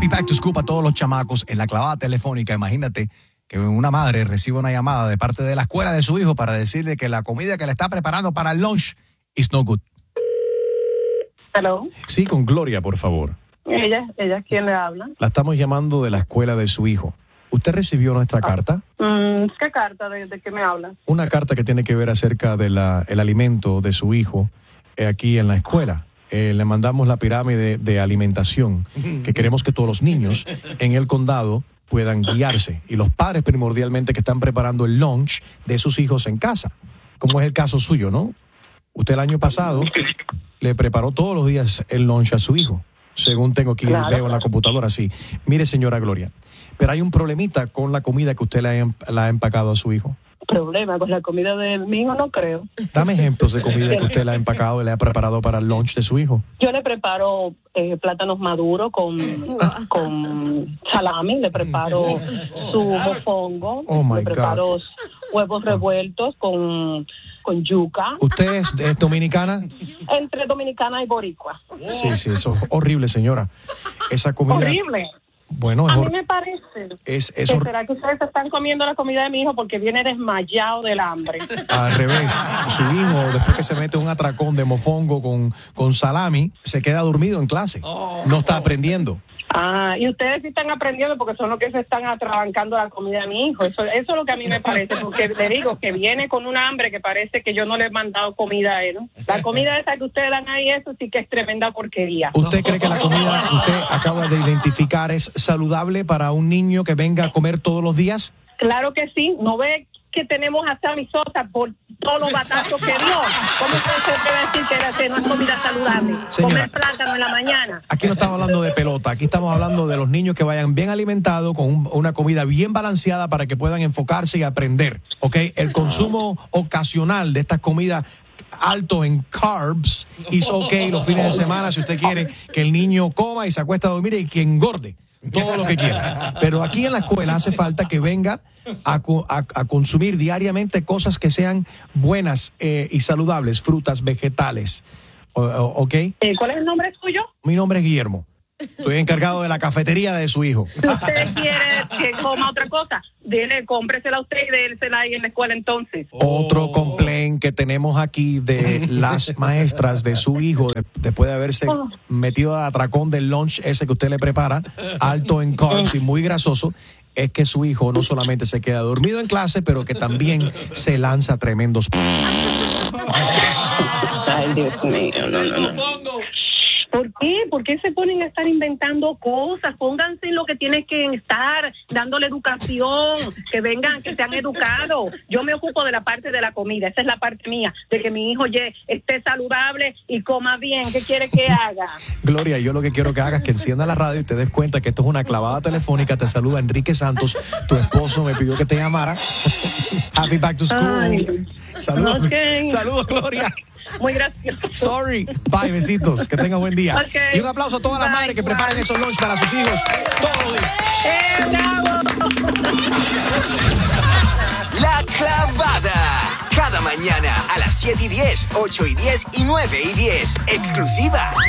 Back to School para todos los chamacos en la clavada telefónica. Imagínate que una madre recibe una llamada de parte de la escuela de su hijo para decirle que la comida que le está preparando para el lunch is no good. Hello. Sí, con Gloria, por favor. Ella, ¿quién le habla? La estamos llamando de la escuela de su hijo. ¿Usted recibió nuestra carta? ¿Qué carta? ¿De qué me habla? Una carta que tiene que ver acerca de el alimento de su hijo aquí en la escuela. Le mandamos la pirámide de alimentación, que queremos que todos los niños en el condado puedan guiarse. Y los padres primordialmente que están preparando el lunch de sus hijos en casa, como es el caso suyo, ¿no? Usted el año pasado le preparó todos los días el lunch a su hijo, según tengo aquí, veo en la computadora, sí. Mire, señora Gloria, pero hay un problemita con la comida que usted le ha empacado a su hijo. ¿Problema con la comida de mi hijo? No creo. Dame ejemplos de comida que usted le ha empacado y le ha preparado para el lunch de su hijo. Yo le preparo plátanos maduros con salami, le preparo su mofongo, le preparo huevos revueltos con yuca. ¿Usted es dominicana? Entre dominicana y boricua. Sí, eso es horrible, señora. Esa comida... Horrible. Bueno, a mí me parece ¿será que ustedes están comiendo la comida de mi hijo porque viene desmayado del hambre? Al revés, su hijo, después que se mete un atracón de mofongo con salami, se queda dormido en clase. No está aprendiendo. Y ustedes sí están aprendiendo porque son los que se están atrabancando la comida de mi hijo. Eso es lo que a mí me parece, porque le digo que viene con un hambre que parece que yo no le he mandado comida a él, ¿no? La comida esa que ustedes dan ahí, eso sí que es tremenda porquería. ¿Usted cree que la comida que usted acaba de identificar es saludable para un niño que venga a comer todos los días? Claro que sí. ¿No ve que tenemos a Sammy Sosa por todos los batazos que dio? ¿Cómo se puede decir que no es comida saludable? Señora, comer plátano en la mañana. Aquí no estamos hablando de pelota, aquí estamos hablando de los niños que vayan bien alimentados, con una comida bien balanceada para que puedan enfocarse y aprender, ¿ok? El consumo ocasional de estas comidas alto en carbs is okay los fines de semana si usted quiere que el niño coma y se acuesta a dormir y que engorde todo lo que quiera. Pero aquí en la escuela hace falta que venga a consumir diariamente cosas que sean buenas y saludables, frutas, vegetales. ¿Ok? ¿Cuál es el nombre suyo? Mi nombre es Guillermo. Estoy encargado de la cafetería de su hijo. Si usted quiere que coma otra cosa, dile, cómpresela a usted y dérsela ahí en la escuela entonces. Otro complaint que tenemos aquí de las maestras de su hijo, después de haberse metido al atracón del lunch ese que usted le prepara, alto en carbs y muy grasoso, es que su hijo no solamente se queda dormido en clase, pero que también se lanza tremendos... Ay, Dios mío, no. ¿Por qué? ¿Por qué se ponen a estar inventando cosas? Pónganse en lo que tienen que estar, dándole educación, que vengan, que sean educados. Yo me ocupo de la parte de la comida, esa es la parte mía, de que mi hijo esté saludable y coma bien. ¿Qué quiere que haga? Gloria, yo lo que quiero que hagas es que encienda la radio y te des cuenta que esto es una clavada telefónica. Te saluda Enrique Santos, tu esposo me pidió que te llamara. Happy Back to School. Saludos, Saludos, Gloria. Muy gracioso. Sorry. Bye, besitos. Que tenga buen día. Okay. Y un aplauso a todas las madres que preparan esos lunch para sus hijos todos los días. ¡Bravo! La Clavada. Cada mañana a las 7:10, 8:10 y 9:10. Exclusiva